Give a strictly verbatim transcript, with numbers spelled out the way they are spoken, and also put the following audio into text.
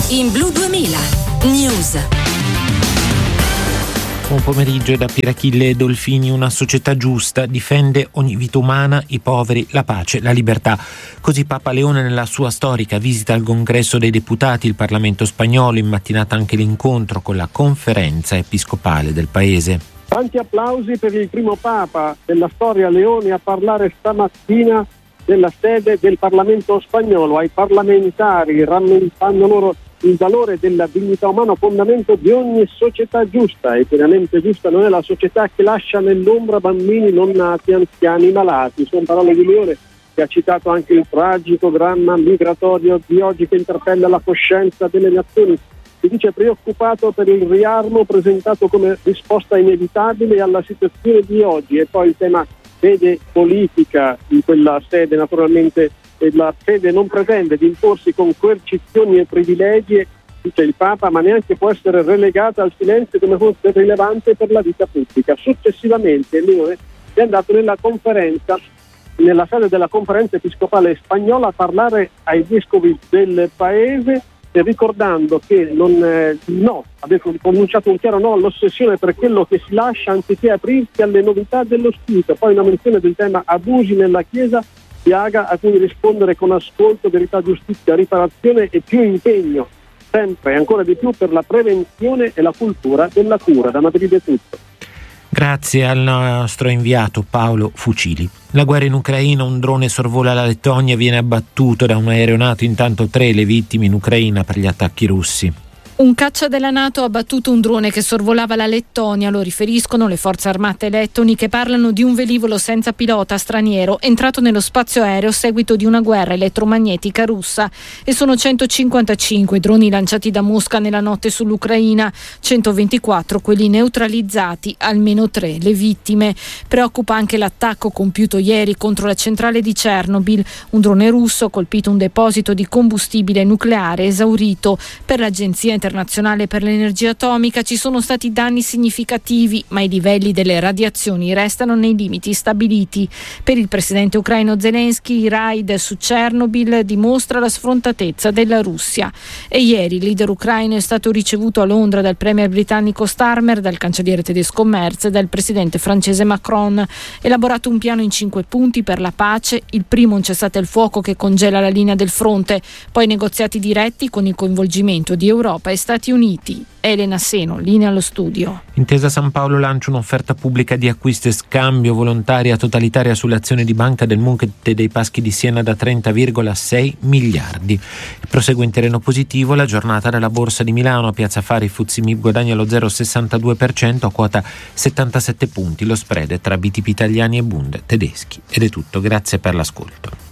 in Blu duemila News. Buon pomeriggio da Pirachille Dolfini. Una società giusta difende ogni vita umana, i poveri, la pace, la libertà. Così Papa Leone nella sua storica visita al Congresso dei Deputati, il Parlamento spagnolo, in mattinata anche l'incontro con la conferenza episcopale del paese. Tanti applausi per il primo Papa della storia Leone a parlare stamattina nella sede del Parlamento spagnolo ai parlamentari, rammentando loro il valore della dignità umana, fondamento di ogni società giusta. E pienamente giusta non è la società che lascia nell'ombra bambini non nati, anziani, malati. Sono parole di Leone, che ha citato anche il tragico dramma migratorio di oggi che interpella la coscienza delle nazioni. Si dice preoccupato per il riarmo presentato come risposta inevitabile alla situazione di oggi. E poi il tema fede politica in quella sede, naturalmente. E la fede non pretende di imporsi con coercizioni e privilegi, dice il Papa, ma neanche può essere relegata al silenzio come fosse rilevante per la vita pubblica. Successivamente Leone è andato nella conferenza, nella sede della conferenza episcopale spagnola a parlare ai vescovi del paese, ricordando che non eh, no, aveva pronunciato un chiaro no all'ossessione per quello che si lascia anziché aprirsi alle novità dello spirito. Poi una menzione del tema abusi nella Chiesa, piaga a cui rispondere con ascolto, verità, giustizia, riparazione e più impegno, sempre e ancora di più per la prevenzione e la cultura della cura. Da Madrid è tutto. Grazie al nostro inviato Paolo Fucili. La guerra in Ucraina, un drone sorvola la Lettonia e viene abbattuto da un aeronato, intanto tre le vittime in Ucraina per gli attacchi russi. Un caccia della NATO ha abbattuto un drone che sorvolava la Lettonia, lo riferiscono le forze armate lettoni, che parlano di un velivolo senza pilota straniero entrato nello spazio aereo a seguito di una guerra elettromagnetica russa. E sono centocinquantacinque i droni lanciati da Mosca nella notte sull'Ucraina, centoventiquattro quelli neutralizzati, almeno tre le vittime. Preoccupa anche l'attacco compiuto ieri contro la centrale di Chernobyl. Un drone russo ha colpito un deposito di combustibile nucleare esaurito. Per l'Agenzia internazionale per l'energia atomica ci sono stati danni significativi, ma i livelli delle radiazioni restano nei limiti stabiliti. Per il presidente ucraino Zelensky il raid su Chernobyl dimostra la sfrontatezza della Russia. E ieri il leader ucraino è stato ricevuto a Londra dal premier britannico Starmer, dal cancelliere tedesco Merz e dal presidente francese Macron. Elaborato un piano in cinque punti per la pace: il primo un cessate il fuoco che congela la linea del fronte, poi negoziati diretti con il coinvolgimento di Europa e Stati Uniti. Elena Seno, linea allo studio. Intesa San Paolo lancia un'offerta pubblica di acquisto e scambio volontaria totalitaria sulle azioni di Banca del Monte dei Paschi di Siena da trenta virgola sei miliardi. Prosegue in terreno positivo la giornata della Borsa di Milano. A Piazza Fari F T S E M I B guadagna lo zero virgola sessantadue per cento a quota settantasette punti. Lo spread è tra B T P italiani e Bund tedeschi. Ed è tutto, grazie per l'ascolto.